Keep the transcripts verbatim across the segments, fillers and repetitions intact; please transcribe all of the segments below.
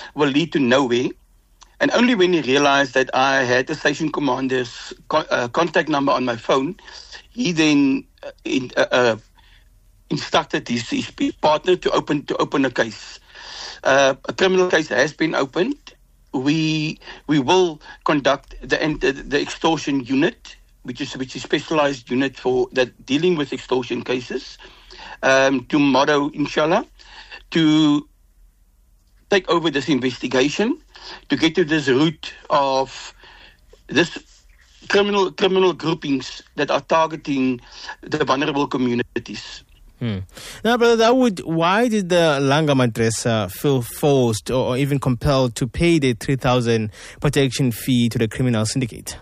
will lead to nowhere. And only when he realized that I had the station commander's co- uh, contact number on my phone, he then uh, in, uh, uh, instructed his, his partner to open to open a case. Uh, a criminal case has been opened. We we will conduct the the, the extortion unit, which is which is specialized unit for that dealing with extortion cases, um, tomorrow, inshallah, to take over this investigation, to get to this root of this criminal criminal groupings that are targeting the vulnerable communities. Hmm. Now, Brother Dawood, why did the Langa Madrasa feel forced or, or even compelled to pay the three thousand protection fee to the criminal syndicate?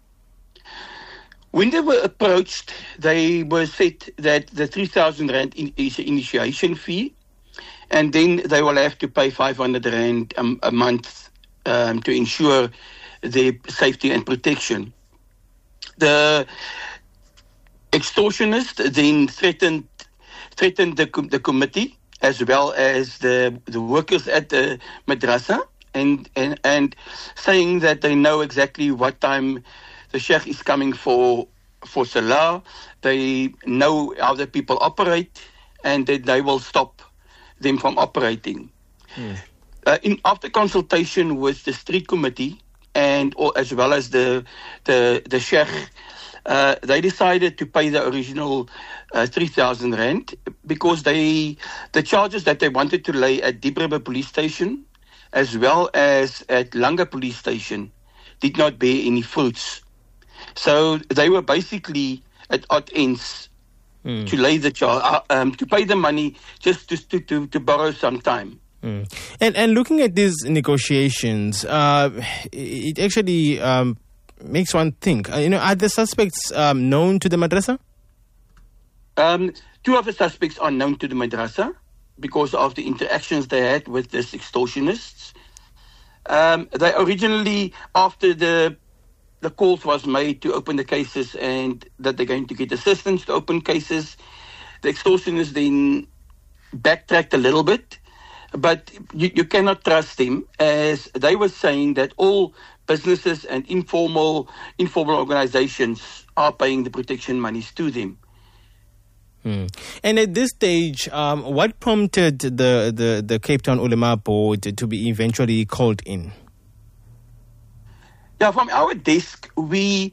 When they were approached, they were said that the three thousand rand in, is an initiation fee, and then they will have to pay five hundred rand a, a month um, to ensure their safety and protection. The extortionist then threatened threatened the, the committee as well as the, the workers at the madrasa, and, and, and saying that they know exactly what time the sheikh is coming for for salah. They know how the people operate, and that they will stop them from operating. Mm. Uh, in after consultation with the street committee and or as well as the the the sheikh, uh, they decided to pay the original uh, three thousand rand because they the charges that they wanted to lay at Diep River Police Station as well as at Langa Police Station did not bear any fruits. So they were basically at odd ends mm. to lay the charge, uh, um, to pay the money just to to, to borrow some time. Mm. And and looking at these negotiations, uh, it actually um, makes one think. Uh, you know, are the suspects um, known to the madrasa? Um, two of the suspects are known to the madrasa because of the interactions they had with these extortionists. Um, they originally, after the the calls was made to open the cases and that they're going to get assistance to open cases, the extortionists then backtracked a little bit, but you, you cannot trust them, as they were saying that all businesses and informal informal organizations are paying the protection monies to them. Hmm. And at this stage, um, what prompted the, the, the Cape Town Ulama Board to be eventually called in? Yeah, from our desk, we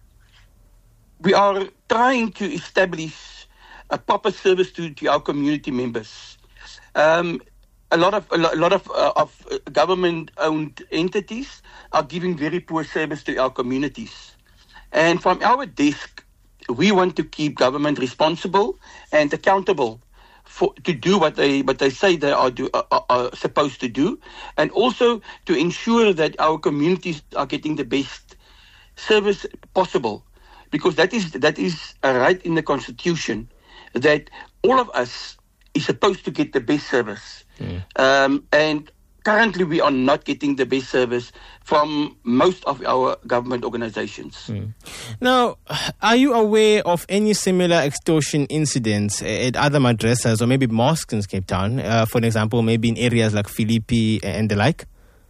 we are trying to establish a proper service to, to our community members. Um, a lot of a lot of uh, of government-owned entities are giving very poor service to our communities, and from our desk, we want to keep government responsible and accountable for to do what they what they say they are, do, are, are supposed to do, and also to ensure that our communities are getting the best service possible, because that is that is a right in the Constitution that all of us is supposed to get the best service. Mm. Um, and currently we are not getting the best service from most of our government organizations. Mm. Now, are you aware of any similar extortion incidents at other madrasas or maybe mosques in Cape Town? Uh, for example, maybe in areas like Philippi and the like?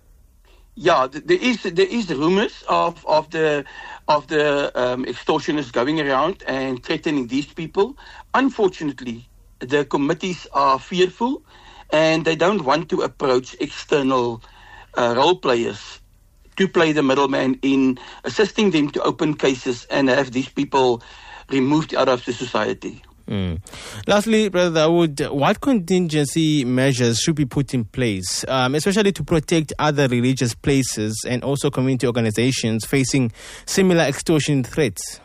Yeah, there is there is rumors of, of the of the um, extortionists going around and threatening these people. Unfortunately, the committees are fearful and they don't want to approach external uh, role players to play the middleman in assisting them to open cases and have these people removed out of the society. Mm. Lastly, Brother Dawood, what contingency measures should be put in place, um, especially to protect other religious places and also community organizations facing similar extortion threats?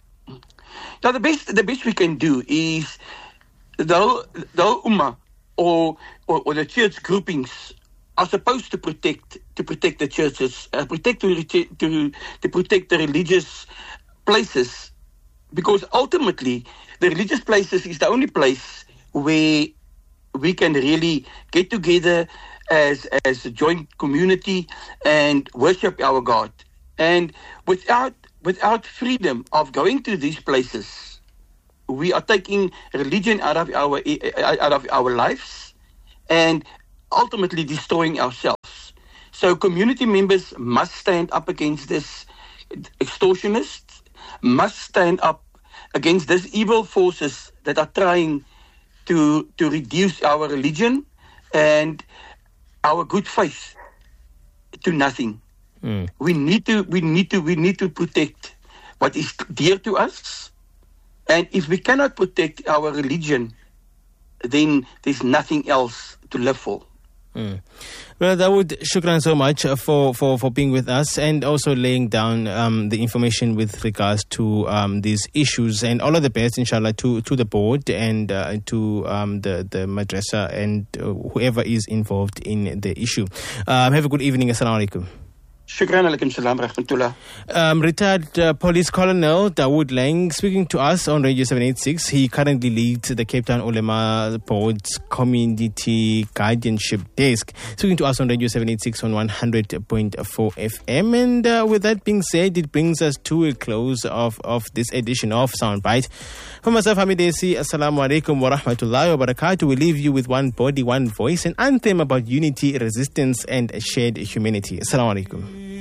Now, the best the best we can do is the whole, the whole ummah or, or or the church groupings are supposed to protect to protect the churches, uh, protect to, to to protect the religious places, because ultimately the religious places is the only place where we can really get together as as a joint community and worship our God. And without without freedom of going to these places, we are taking religion out of our out of our lives, and ultimately destroying ourselves. So community members must stand up against this extortionists, must stand up against these evil forces that are trying to to reduce our religion and our good faith to nothing. Mm. We need to we need to we need to protect what is dear to us. And if we cannot protect our religion, then there's nothing else to live for. Mm. Well, Dawood, shukran so much for, for, for being with us and also laying down um, the information with regards to um, these issues, and all of the best, inshallah, to, to the board and uh, to um, the, the madrasa and uh, whoever is involved in the issue. Um, have a good evening. Assalamu alaikum. Shukran alaikum salam rahmatullah. Um, retired uh, Police Colonel Dawood Lang speaking to us on Radio seven eighty-six. He currently leads the Cape Town Ulema Board's Community Guardianship Desk. Speaking to us on Radio seven eighty-six on one hundred point four F M. And uh, with that being said, it brings us to a close of, of this edition of Soundbite. For myself, Hamid Esi, Assalamu alaikum wa rahmatullahi wa barakatuh. We leave you with one body, one voice, an anthem about unity, resistance, and shared humanity. Assalamu alaikum.